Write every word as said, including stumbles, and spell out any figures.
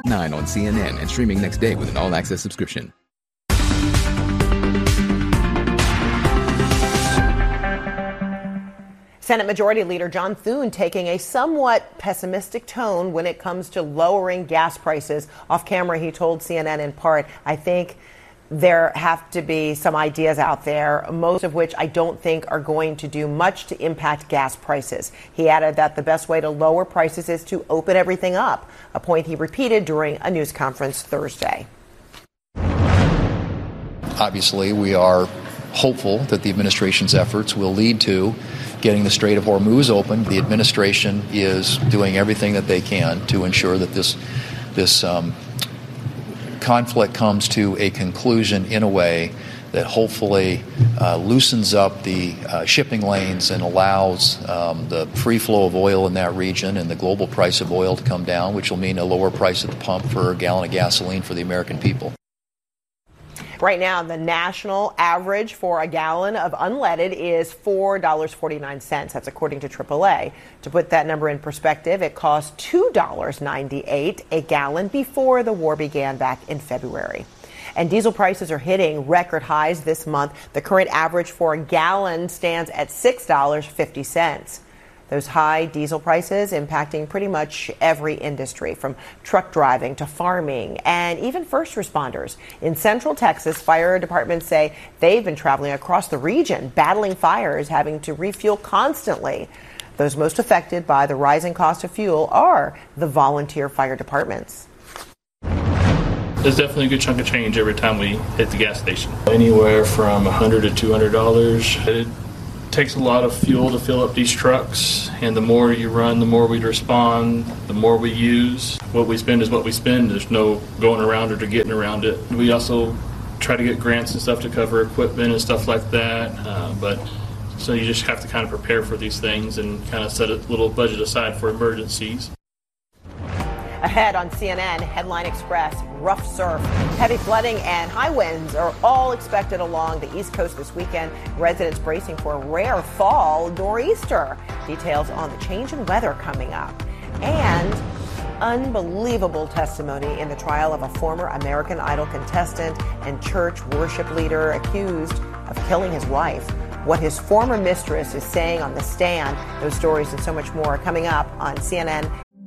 nine on C N N and streaming next day with an all-access subscription. Senate Majority Leader John Thune taking a somewhat pessimistic tone when it comes to lowering gas prices. Off camera, he told C N N in part, I think there have to be some ideas out there, most of which I don't think are going to do much to impact gas prices. He added that the best way to lower prices is to open everything up, a point he repeated during a news conference Thursday. Obviously, we are hopeful that the administration's efforts will lead to getting the Strait of Hormuz open. The administration is doing everything that they can to ensure that this this um, conflict comes to a conclusion in a way that hopefully uh, loosens up the uh, shipping lanes and allows um, the free flow of oil in that region and the global price of oil to come down, which will mean a lower price at the pump for a gallon of gasoline for the American people. Right now, the national average for a gallon of unleaded is four dollars and forty-nine cents. That's according to triple A. To put that number in perspective, it cost two dollars and ninety-eight cents a gallon before the war began back in February. And diesel prices are hitting record highs this month. The current average for a gallon stands at six dollars and fifty cents. Those high diesel prices impacting pretty much every industry, from truck driving to farming and even first responders. In Central Texas, fire departments say they've been traveling across the region, battling fires, having to refuel constantly. Those most affected by the rising cost of fuel are the volunteer fire departments. There's definitely a good chunk of change every time we hit the gas station. Anywhere from one hundred dollars to two hundred dollars. It takes a lot of fuel to fill up these trucks, and the more you run, the more we respond, the more we use. What we spend is what we spend. There's no going around it or getting around it. We also try to get grants and stuff to cover equipment and stuff like that, uh, but so you just have to kind of prepare for these things and kind of set a little budget aside for emergencies. Ahead on C N N, Headline Express, rough surf, heavy flooding, and high winds are all expected along the East Coast this weekend. Residents bracing for a rare fall nor'easter. Details on the change in weather coming up. And unbelievable testimony in the trial of a former American Idol contestant and church worship leader accused of killing his wife. What his former mistress is saying on the stand, those stories and so much more coming up on C N N